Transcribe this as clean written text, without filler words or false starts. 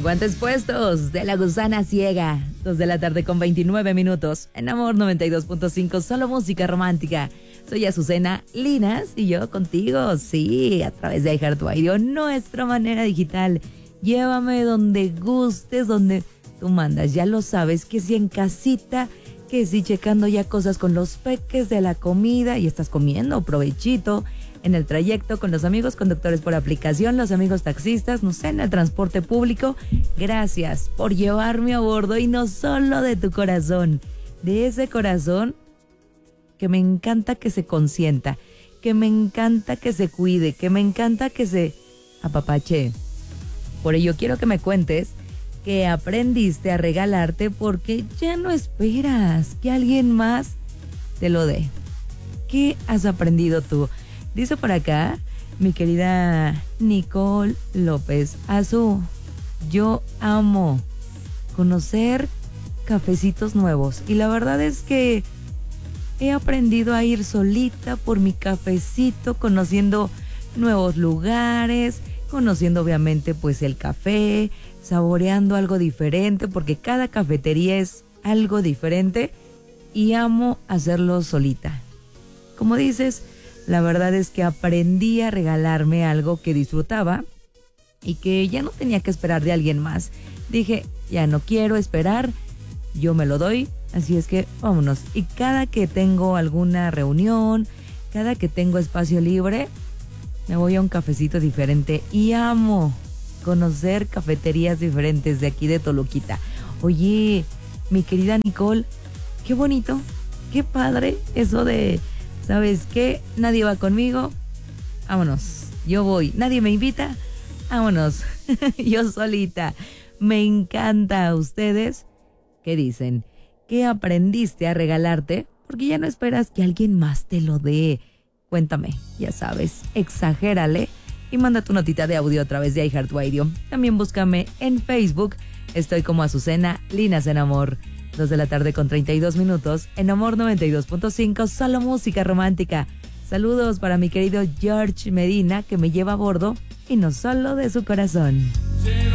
Guantes puestos de La Gusana Ciega. 2 de la tarde con 29 minutos. En Amor 92.5, solo música romántica. Soy Azucena Linas y yo contigo, sí, a través de iHeartRadio, nuestra manera digital. Llévame donde gustes, donde tú mandas. Ya lo sabes, que si en casita, que si checando ya cosas con los peques de la comida y estás comiendo, provechito. En el trayecto con los amigos conductores por aplicación, los amigos taxistas, no sé, en el transporte público. Gracias por llevarme a bordo y no solo de tu corazón, de ese corazón que me encanta que se consienta, que me encanta que se cuide, que me encanta que se apapache. Por ello quiero que me cuentes que aprendiste a regalarte porque ya no esperas que alguien más te lo dé. ¿Qué has aprendido tú? Dice por acá mi querida Nicole López Azú, yo amo conocer cafecitos nuevos y la verdad es que he aprendido a ir solita por mi cafecito, conociendo nuevos lugares, conociendo obviamente pues el café, saboreando algo diferente porque cada cafetería es algo diferente y amo hacerlo solita. Como dices, la verdad es que aprendí a regalarme algo que disfrutaba y que ya no tenía que esperar de alguien más. Dije, ya no quiero esperar, yo me lo doy, así es que vámonos. Y cada que tengo alguna reunión, cada que tengo espacio libre, me voy a un cafecito diferente y amo conocer cafeterías diferentes de aquí de Toluquita. Oye, mi querida Nicole, qué bonito, qué padre eso de... ¿Sabes qué? Nadie va conmigo. Vámonos. Yo voy. Nadie me invita. Vámonos. Yo solita. Me encanta. ¿Ustedes qué dicen? ¿Qué aprendiste a regalarte? Porque ya no esperas que alguien más te lo dé. Cuéntame. Ya sabes. Exagérale. Y manda tu notita de audio a través de iHeartRadio. También búscame en Facebook. Estoy como Azucena Linas en Amor. 2 de la tarde con 32 minutos, en Amor 92.5, solo música romántica. Saludos para mi querido George Medina, que me lleva a bordo, y no solo de su corazón.